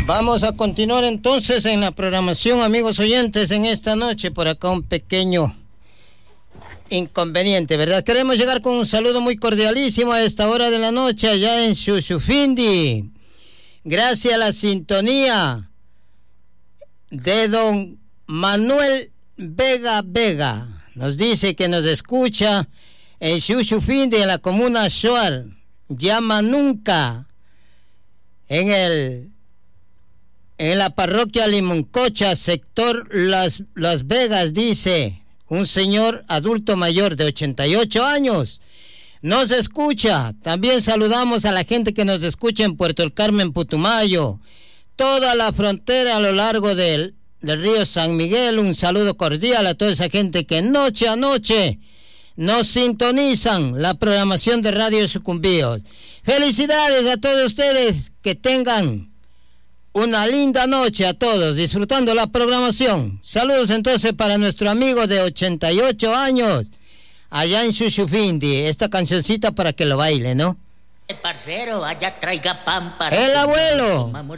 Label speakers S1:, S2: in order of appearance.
S1: Vamos a continuar entonces en la programación, amigos oyentes, en esta noche. Por acá un pequeño inconveniente, ¿verdad? Queremos llegar con un saludo muy cordialísimo a esta hora de la noche allá en Xuxufindi. Gracias a la sintonía de don Manuel Vega. Nos dice que nos escucha en Xuxufindi, en la comuna Xoar, Llama Nunca, en la parroquia Limoncocha, sector Las Vegas, dice un señor adulto mayor de 88 años. Nos escucha. También saludamos a la gente que nos escucha en Puerto El Carmen, Putumayo, toda la frontera a lo largo del río San Miguel. Un saludo cordial a toda esa gente que noche a noche nos sintonizan la programación de Radio Sucumbíos. Felicidades a todos ustedes, que tengan una linda noche a todos, disfrutando la programación. Saludos entonces para nuestro amigo de 88 años, allá en Xuxufindi. Esta cancioncita para que lo baile, ¿no?
S2: Parcero, allá traiga pan para
S1: el abuelo.